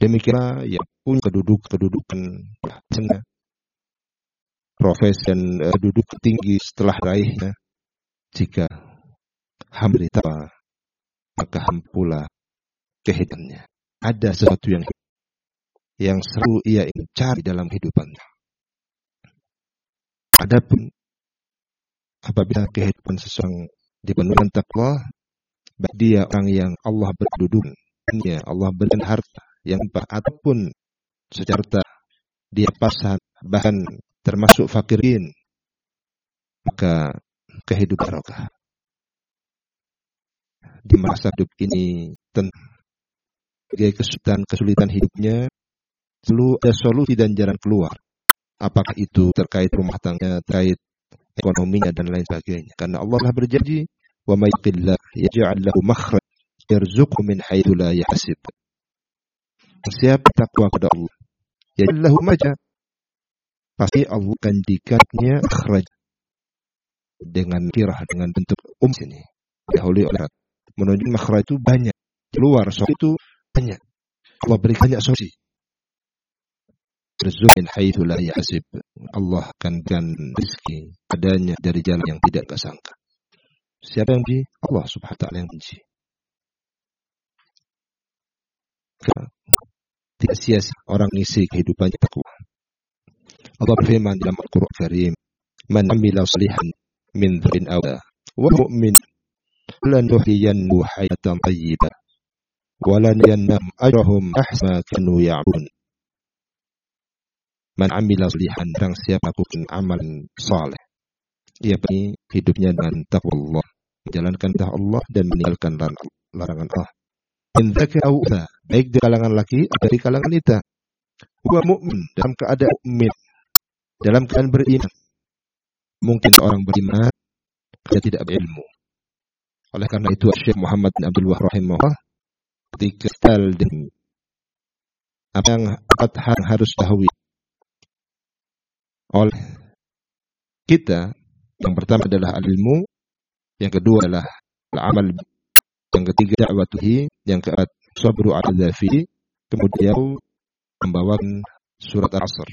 Demikianlah yang punya kedudukan profesi dan kedudukan tinggi setelah raihnya, jika hamba ditawa, maka hamba pula kehidupannya. Ada sesuatu yang selalu ia ingin cari dalam kehidupannya. Adapun apabila kehidupan seseorang dipenuhi dengan takwa, dia orang yang Allah berkedudukan, Allah berikan harta yang ataupun secara dia pasang, bahkan termasuk fakirin, maka kehidupan barokah. Di masa hidup ini kesulitan hidupnya, selalu ada solusi dan jalan keluar. Apakah itu terkait rumah tangga, terkait ekonominya dan lain sebagainya. Karena Allah telah berjanji, wa may yattaqillah yaj'al lahu makhraj yarzuqhu min haitsu la yahtasib. Siapa takwa kepada Allah, yaj'al lahu makhraj, pasti Allah akan dikatnya makhraj dengan bentuk sini. Dahulu oleh menunjuk makhraj itu banyak, keluar solusi itu banyak. Allah beri banyak solusi. Rizq min haitsu la yahtasib. Allah akan rezeki adanya dari jalan yang tidak kesangka. Siapa yang benci? Allah Subhanahu wa taala yang benci. Tidak sia-sia orang ngisi kehidupannya takwa. Allah berfirman dalam Al-Qur'an Karim, "Man 'amila shalihan min dzambin aw wa mu'min lanuhyiyannahu hayatan thayyibah wa lanajziyannahum ajrahum ahsana ma kanu ya'malun." Man 'amila shalihan, orang siapa melakukan amalan saleh, ia beri hidupnya dengan takwa Allah, menjalankan perintah Allah dan meninggalkan larangan Allah. In dzakara aw untha, baik di kalangan laki atau di kalangan wanita. Wa mu'min, dalam keadaan mukmin, dalam keadaan beriman. Mungkin orang beriman dia tidak berilmu. Oleh karena itu Syekh Muhammad bin Abdul Wahhab rahimahullah ketika dan apa yang harus tahu oleh kita, yang pertama adalah ilmu, yang kedua adalah amal, yang ketiga dakwatuhi, yang keempat sabru ala dzafi, kemudian membawakan surat Al-Asr.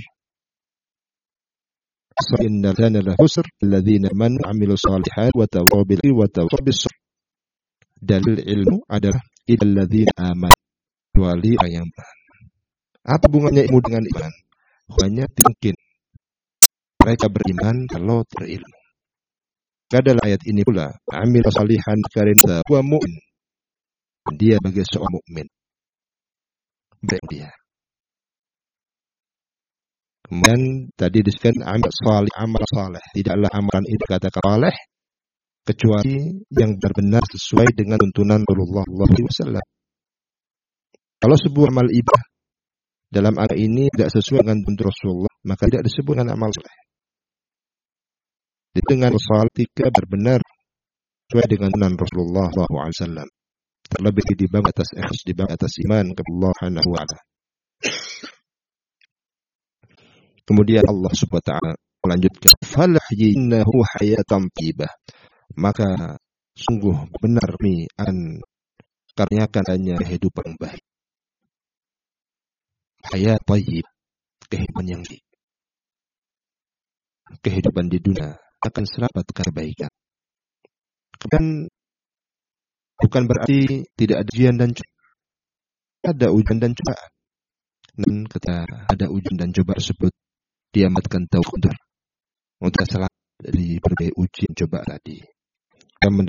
Asr inna dzana la husr alladzina man 'amilu shalihat wa tawassaw bil wa tawassaw bis sabr. Dalil ilmu adalah illal ladzina amanu, kecuali yang beriman. Apa hubungannya ilmu dengan iman? Hanya mungkin mereka beriman kalau berilmu. Dalam ayat ini pula, amil salihan karinsa wa mu'min. Dia sebagai seorang mukmin. Baik dia. Kemudian tadi disebutkan amal saleh. Tidaklah amalan itu dikatakan saleh kecuali yang benar-benar sesuai dengan tuntunan Rasulullah SAW. Kalau sebuah amal ibadah dalam agama ini tidak sesuai dengan tuntunan Rasulullah, maka tidak disebut dengan amal saleh. Dengan saleh tidak benar sesuai dengan tuntunan Rasulullah SAW. Terlebih di bawah atas ikhlas, di bawah atas iman kepada Allah Subhanahu wa taala. Kemudian Allah Subhanahu wa taala melanjutkan, "Falahyinnahu hayatan thayyibah." Maka sungguh benar kami akan karyakan hanya kehidupan baik. Hayat thayyib, kehidupan yang baik. Kehidupan di dunia akan selamat kebaikan. Dan bukan berarti tidak ada ujian dan cobaan. Ada ujian dan cobaan. Dan ketika ada ujian dan cobaan tersebut, diamatkan taufik untuk selamat dari berbagai ujian cobaan tadi. Dan